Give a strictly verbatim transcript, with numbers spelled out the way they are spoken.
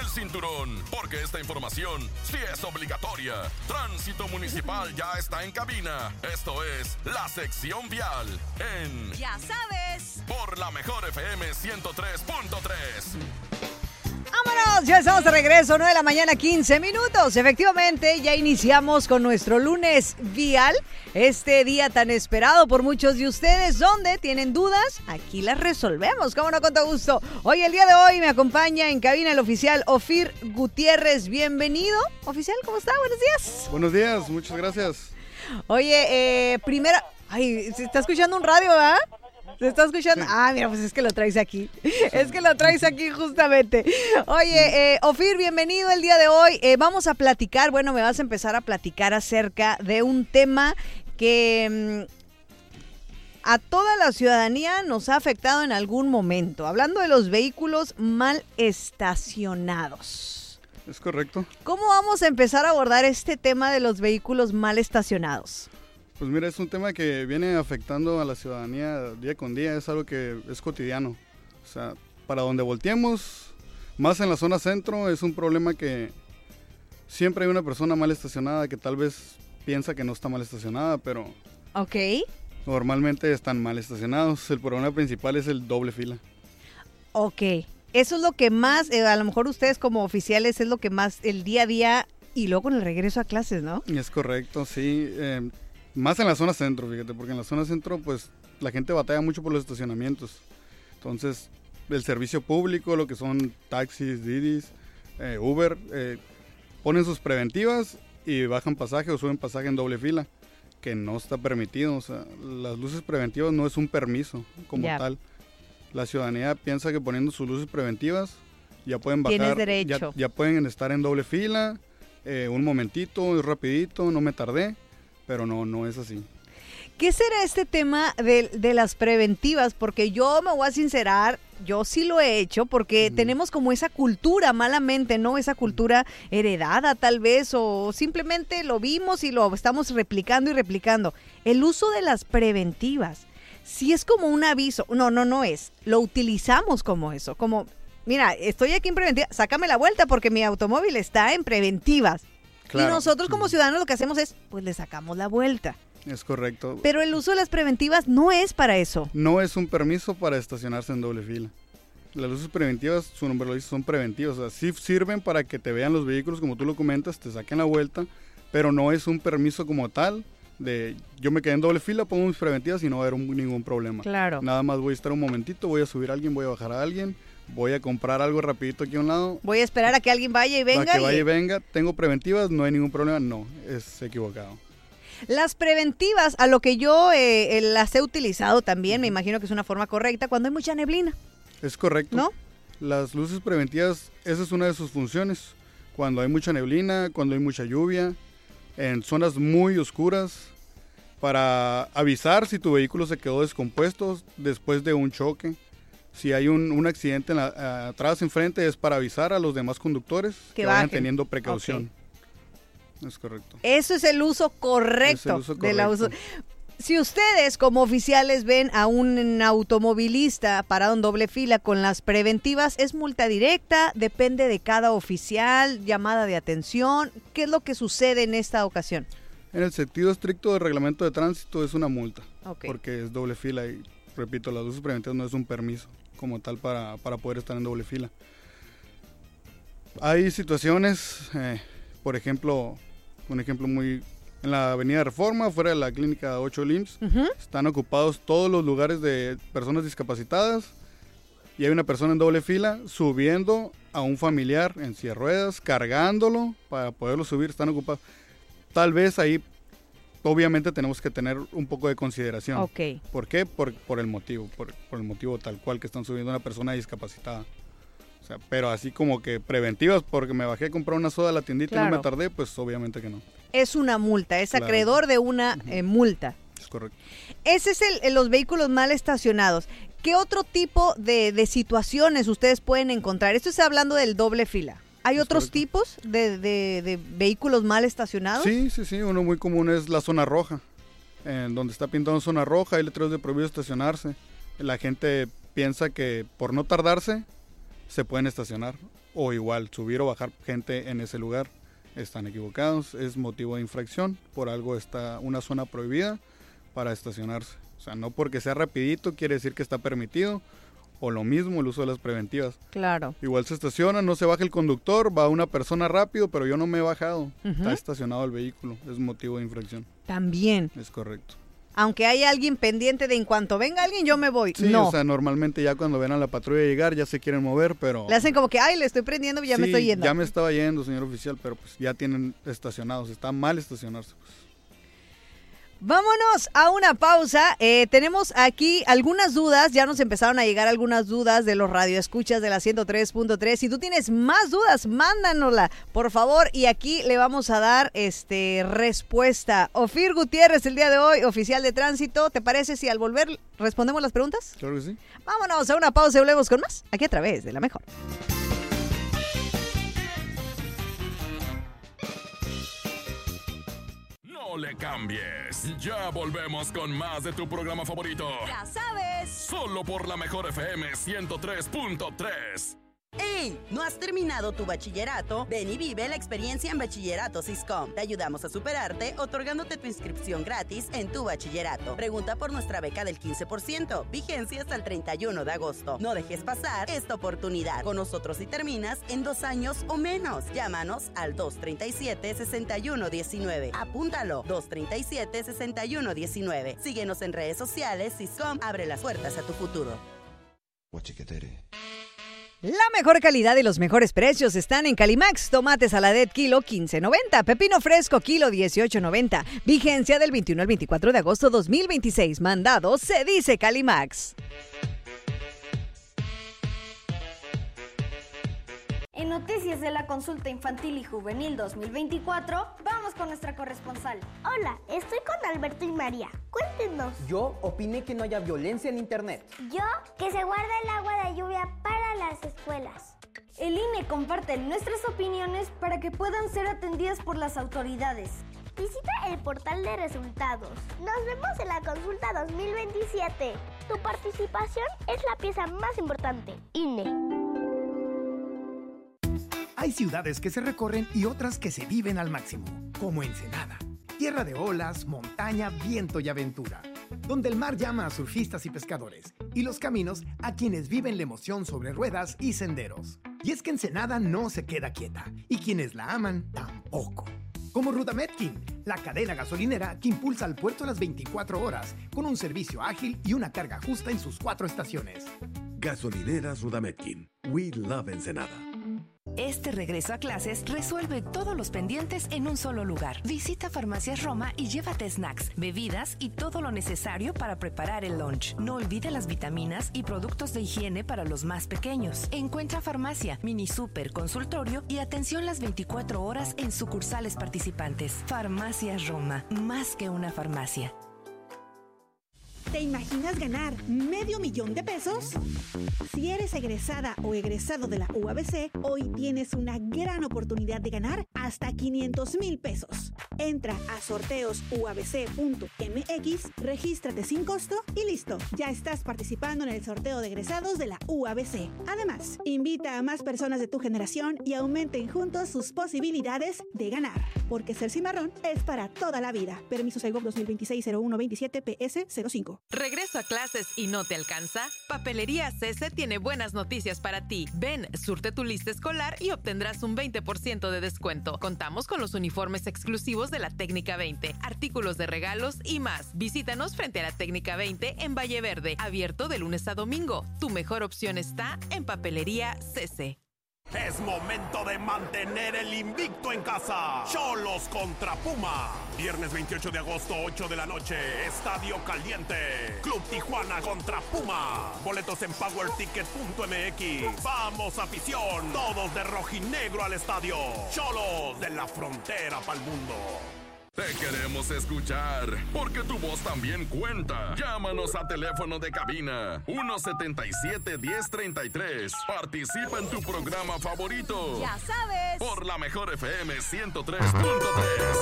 cinturón, porque esta información sí es obligatoria. Tránsito Municipal ya está en cabina. Esto es La Sección Vial en... Ya sabes. Por la Mejor F M ciento tres punto tres. ¡Vámonos! Ya estamos de regreso, nueve de la mañana, quince minutos. Efectivamente, ya iniciamos con nuestro lunes vial. Este día tan esperado por muchos de ustedes. ¿Dónde tienen dudas? Aquí las resolvemos, cómo no, con todo gusto. Hoy, el día de hoy, me acompaña en cabina el oficial Ofir Gutiérrez. Bienvenido. Oficial, ¿cómo está? Buenos días. Buenos días, muchas gracias. Oye, eh, primera... Ay, se está escuchando un radio, ¿verdad? ¿Se está escuchando? Sí. Ah, mira, pues es que lo traes aquí. Es que lo traes aquí justamente. Oye, eh, Ofir, bienvenido el día de hoy. Eh, vamos a platicar, bueno, me vas a empezar a platicar acerca de un tema que mmm, a toda la ciudadanía nos ha afectado en algún momento. Hablando de los vehículos mal estacionados. Es correcto. ¿Cómo vamos a empezar a abordar este tema de los vehículos mal estacionados? Pues mira, es un tema que viene afectando a la ciudadanía día con día, es algo que es cotidiano. O sea, para donde volteemos, más en la zona centro, es un problema que siempre hay una persona mal estacionada que tal vez piensa que no está mal estacionada, pero Ok. normalmente están mal estacionados. El problema principal es el doble fila. Ok. Eso es lo que más, eh, a lo mejor ustedes como oficiales, es lo que más el día a día y luego con el regreso a clases, ¿no? Es correcto, sí. Eh, Más en la zona centro, fíjate, porque en la zona centro, pues, la gente batalla mucho por los estacionamientos. Entonces, el servicio público, lo que son taxis, Didis, eh, Uber, eh, ponen sus preventivas y bajan pasaje o suben pasaje en doble fila, que no está permitido. O sea, las luces preventivas no es un permiso como Ya. tal. La ciudadanía piensa que poniendo sus luces preventivas ya pueden bajar. Tienes derecho. Ya, ya pueden estar en doble fila, eh, un momentito, es rapidito, no me tardé. Pero no, no es así. ¿Qué será este tema de, de las preventivas? Porque yo me voy a sincerar, yo sí lo he hecho, porque mm. tenemos como esa cultura malamente, ¿no? Esa cultura heredada tal vez, o simplemente lo vimos y lo estamos replicando y replicando. El uso de las preventivas, sí es como un aviso. No, no, no es. Lo utilizamos como eso, como, mira, estoy aquí en preventiva, sácame la vuelta porque mi automóvil está en preventivas. Claro. Y nosotros como ciudadanos lo que hacemos es, pues le sacamos la vuelta. Es correcto. Pero el uso de las preventivas no es para eso. No es un permiso para estacionarse en doble fila. Las luces preventivas, su nombre lo dice, son preventivas. O sea, sí sirven para que te vean los vehículos, como tú lo comentas, te saquen la vuelta, pero no es un permiso como tal de yo me quedé en doble fila, pongo mis preventivas y no va a haber un, ningún problema. Claro. Nada más voy a estar un momentito, voy a subir a alguien, voy a bajar a alguien, voy a comprar algo rapidito aquí a un lado. Voy a esperar a que alguien vaya y venga. Para que y... vaya y venga, tengo preventivas, no hay ningún problema. No, es equivocado. Las preventivas, a lo que yo eh, las he utilizado también, me imagino que es una forma correcta, cuando hay mucha neblina. Es correcto. ¿No? Las luces preventivas, esa es una de sus funciones. Cuando hay mucha neblina, cuando hay mucha lluvia, en zonas muy oscuras, para avisar si tu vehículo se quedó descompuesto después de un choque. Si hay un, un accidente en la, atrás, enfrente, es para avisar a los demás conductores que, que vayan teniendo precaución. Okay. Es correcto. Eso es el uso correcto, es el uso correcto. de la uso. Si ustedes como oficiales ven a un automovilista parado en doble fila con las preventivas, ¿es multa directa? ¿Depende de cada oficial? ¿Llamada de atención? ¿Qué es lo que sucede en esta ocasión? En el sentido estricto del reglamento de tránsito es una multa, okay. porque es doble fila y, repito, las luces preventivas no es un permiso como tal para, para poder estar en doble fila. Hay situaciones, eh, por ejemplo, un ejemplo muy... En la avenida Reforma, fuera de la clínica ocho I M S S, uh-huh. están ocupados todos los lugares de personas discapacitadas y hay una persona en doble fila subiendo a un familiar en silla de ruedas, cargándolo para poderlo subir, están ocupados. Tal vez ahí, obviamente, tenemos que tener un poco de consideración. Okay. ¿Por qué? Por, por el motivo, por, por el motivo tal cual que están subiendo a una persona discapacitada. O sea, pero así como que preventivas, porque me bajé a comprar una soda a la tiendita claro. y no me tardé, pues obviamente que no. Es una multa, es claro. acreedor de una uh-huh. eh, multa. Es correcto. Ese es el, los vehículos mal estacionados. ¿Qué otro tipo de, de situaciones ustedes pueden encontrar? Esto está hablando del doble fila. ¿Hay es otros correcto. tipos de, de, de vehículos mal estacionados? Sí, sí, sí. Uno muy común es la zona roja. En donde está pintado zona roja, hay letreros de prohibido estacionarse. La gente piensa que por no tardarse se pueden estacionar. O igual, subir o bajar gente en ese lugar. Están equivocados, es motivo de infracción. Por algo está una zona prohibida para estacionarse. O sea, no porque sea rapidito quiere decir que está permitido. O lo mismo el uso de las preventivas. Claro. Igual se estaciona, no se baja el conductor, va una persona rápido, pero yo no me he bajado. Uh-huh. Está estacionado el vehículo, es motivo de infracción. También. Es correcto. Aunque haya alguien pendiente de en cuanto venga alguien, yo me voy. Sí, no. o sea, normalmente ya cuando ven a la patrulla llegar, ya se quieren mover, pero... Le hacen como que, ay, le estoy prendiendo y ya sí, me estoy yendo. ya me estaba yendo, señor oficial, pero pues ya tienen estacionados, está mal estacionarse, pues. Vámonos a una pausa. Eh, tenemos aquí algunas dudas. Ya nos empezaron a llegar algunas dudas de los radioescuchas de la ciento tres punto tres. Si tú tienes más dudas, mándanosla, por favor. Y aquí le vamos a dar este respuesta. Ofir Gutiérrez, el día de hoy, oficial de tránsito. ¿Te parece si al volver respondemos las preguntas? Claro que sí. Vámonos a una pausa y volvemos con más. Aquí a través de La Mejor. No le cambies. Ya volvemos con más de tu programa favorito. Ya sabes. Solo por La Mejor F M ciento tres punto tres. ¡Ey! ¿No has terminado tu bachillerato? Ven y vive la experiencia en Bachillerato Siscom. Te ayudamos a superarte otorgándote tu inscripción gratis en tu bachillerato. Pregunta por nuestra beca del quince por ciento. Vigencia hasta el treinta y uno de agosto. No dejes pasar esta oportunidad. Con nosotros si terminas en dos años o menos. Llámanos al dos treinta y siete, sesenta y uno diecinueve. Apúntalo. dos treinta y siete, sesenta y uno diecinueve. Síguenos en redes sociales. Siscom abre las puertas a tu futuro. La mejor calidad y los mejores precios están en Calimax. Tomate saladet kilo quince noventa, pepino fresco kilo dieciocho noventa. Vigencia del veintiuno al veinticuatro de agosto dos mil veintiséis. Mandado se dice Calimax. En noticias de la consulta infantil y juvenil dos mil veinticuatro, vamos con nuestra corresponsal. Hola, estoy con Alberto y María. Cuéntenos. Yo opiné que no haya violencia en internet. Yo, que se guarde el agua de lluvia para las escuelas. El I N E comparte nuestras opiniones para que puedan ser atendidas por las autoridades. Visita el portal de resultados. Nos vemos en la consulta dos mil veintisiete. Tu participación es la pieza más importante. I N E. Hay ciudades que se recorren y otras que se viven al máximo, como Ensenada, tierra de olas, montaña, viento y aventura, donde el mar llama a surfistas y pescadores, y los caminos a quienes viven la emoción sobre ruedas y senderos. Y es que Ensenada no se queda quieta, y quienes la aman tampoco. Como Rudametkin, la cadena gasolinera que impulsa al puerto a las veinticuatro horas, con un servicio ágil y una carga justa en sus cuatro estaciones. Gasolineras Rudametkin. We love Ensenada. Este regreso a clases resuelve todos los pendientes en un solo lugar. Visita Farmacias Roma y llévate snacks, bebidas y todo lo necesario para preparar el lunch. No olvide las vitaminas y productos de higiene para los más pequeños. Encuentra farmacia, mini super, consultorio y atención las veinticuatro horas en sucursales participantes. Farmacias Roma, más que una farmacia. ¿Te imaginas ganar medio millón de pesos? Si eres egresada o egresado de la U A B C, hoy tienes una gran oportunidad de ganar hasta quinientos mil pesos. Entra a sorteos u a b c punto m x, regístrate sin costo y listo. Ya estás participando en el sorteo de egresados de la U A B C. Además, invita a más personas de tu generación y aumenten juntos sus posibilidades de ganar. Porque ser cimarrón es para toda la vida. Permiso Segov dos mil veintiséis cero uno veintisiete P S cero cinco. ¿Regreso a clases y no te alcanza? Papelería Cese tiene buenas noticias para ti. Ven, surte tu lista escolar y obtendrás un veinte por ciento de descuento. Contamos con los uniformes exclusivos de la Técnica veinte, artículos de regalos y más. Visítanos frente a la Técnica veinte en Valle Verde, abierto de lunes a domingo. Tu mejor opción está en Papelería Cese. Es momento de mantener el invicto en casa. Xolos contra Puma. Viernes veintiocho de agosto, ocho de la noche. Estadio Caliente. Club Tijuana contra Puma. Boletos en power ticket punto m x. Vamos, afición. Todos de rojinegro al estadio. Xolos de la frontera pa'l mundo. Te queremos escuchar, porque tu voz también cuenta. Llámanos a teléfono de cabina uno setenta y siete, diez treinta y tres. Participa en tu programa favorito. Ya sabes. Por La Mejor F M ciento tres punto tres.